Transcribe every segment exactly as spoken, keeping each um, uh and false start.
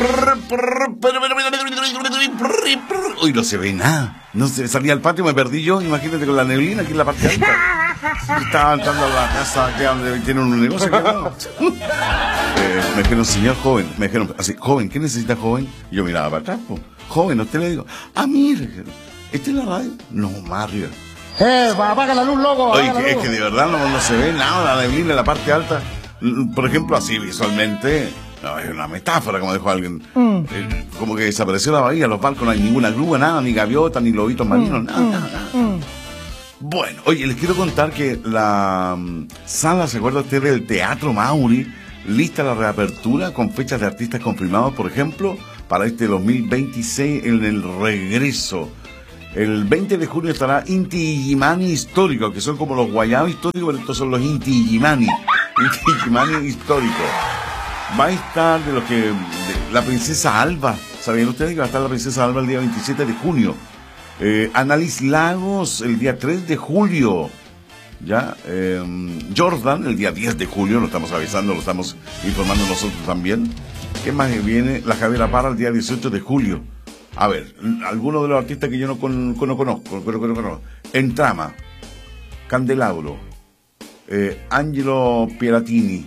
Uy, no se ve nada. No se salía al patio, me perdí yo. Imagínate con la neblina aquí en la parte alta. Estaba entrando a la casa que donde tienen un negocio. eh, me dijeron, señor joven, me dijeron, así, joven, ¿qué necesita, joven? Y yo miraba para atrás, po. Joven, a usted le digo, ah, mire, ¿este es la radio? No, Mario. Eh, apaga la luz, loco. Oye, que, es que de verdad no, no se ve nada, la neblina en la parte alta. Por ejemplo, así visualmente, no, es una metáfora, como dijo alguien. Mm. Eh, como que desapareció la bahía, los barcos, no hay ninguna grúa, nada, ni gaviotas, ni lobitos marinos, mm. nada, mm. nada, nada. Mm. Bueno, oye, les quiero contar que la um, sala, ¿se acuerda usted del Teatro Mauri? Lista la reapertura con fechas de artistas confirmados, por ejemplo, para este dos mil veintiséis en el regreso. El veinte de junio estará Inti Illimani Histórico, que son como los guayabos históricos, pero estos son los Inti Illimani. Inti Illimani Histórico. Va a estar de los que... de la princesa Alba. ¿Sabían ustedes que va a estar la princesa Alba el día veintisiete de junio? Eh, Annalise Lagos el día tres de julio. Ya, eh, Jordan el día diez de julio, lo estamos avisando, lo estamos informando nosotros también. ¿Qué más viene? La Javiera Parra el día dieciocho de julio. A ver, algunos de los artistas que yo no, con, no conozco, pero que no conozco. Entrama, Candelabro, eh, Angelo Pieratini,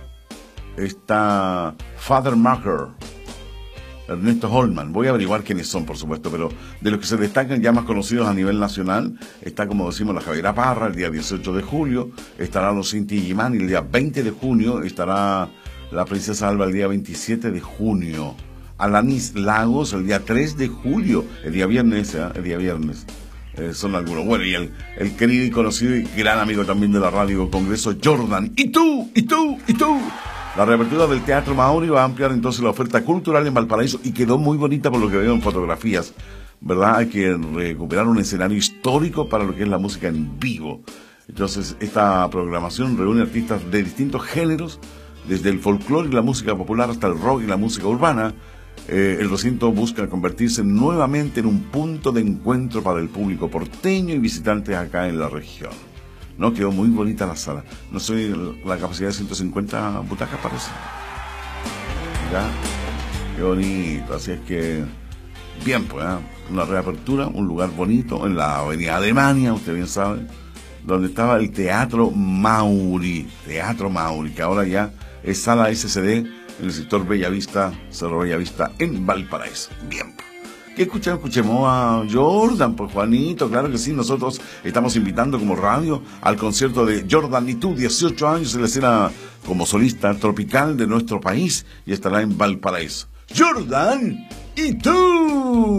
está Father Macher, Ernesto Holman. Voy a averiguar quiénes son, por supuesto, pero de los que se destacan ya más conocidos a nivel nacional, está, como decimos, la Javiera Parra el día dieciocho de julio, estará los Inti Illimani el día veinte de junio, estará la princesa Alba el día veintisiete de junio, Alanis Lagos el día tres de julio, el día viernes, ¿eh? el día viernes. Eh, son algunos. Bueno, y el, el querido y conocido y gran amigo también de la radio Congreso, Jordan. ¿Y tú? ¿Y tú? ¿Y tú? La reapertura del Teatro Mauri va a ampliar entonces la oferta cultural en Valparaíso y quedó muy bonita por lo que veo en fotografías, ¿verdad? Hay que recuperar un escenario histórico para lo que es la música en vivo. Entonces, esta programación reúne artistas de distintos géneros, desde el folclore y la música popular hasta el rock y la música urbana. Eh, el recinto busca convertirse nuevamente en un punto de encuentro para el público porteño y visitantes acá en la región. No, quedó muy bonita la sala. No sé, la capacidad de ciento cincuenta butacas parece. ¿Ya? Qué bonito. Así es que, bien, pues, ¿eh? Una reapertura, un lugar bonito en la avenida Alemania, usted bien sabe, donde estaba el Teatro Mauri. Teatro Mauri, que ahora ya es sala S C D en el sector Bellavista, Cerro Bellavista, en Valparaíso. Bien. ¿Qué escuchamos? Escuchemos a Jordan, pues Juanito, claro que sí. Nosotros estamos invitando como radio al concierto de Jordan y tú, dieciocho años en la escena como solista tropical de nuestro país, y estará en Valparaíso. Jordan y tú.